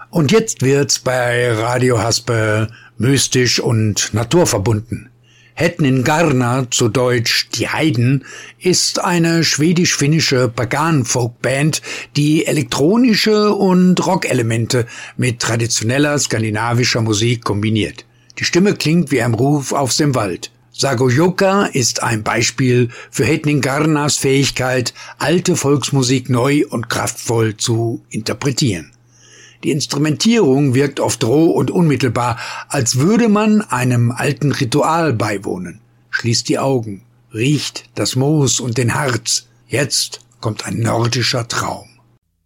Und jetzt wird's bei Radio Haspe mystisch und naturverbunden. Hedningarna, zu Deutsch Die Heiden, ist eine schwedisch-finnische Pagan-Folkband, die elektronische und Rockelemente mit traditioneller skandinavischer Musik kombiniert. Die Stimme klingt wie ein Ruf aus dem Wald. Sagojoka ist ein Beispiel für Hedningarnas Fähigkeit, alte Volksmusik neu und kraftvoll zu interpretieren. Die Instrumentierung wirkt oft roh und unmittelbar, als würde man einem alten Ritual beiwohnen. Schließt die Augen, riecht das Moos und den Harz. Jetzt kommt ein nordischer Traum.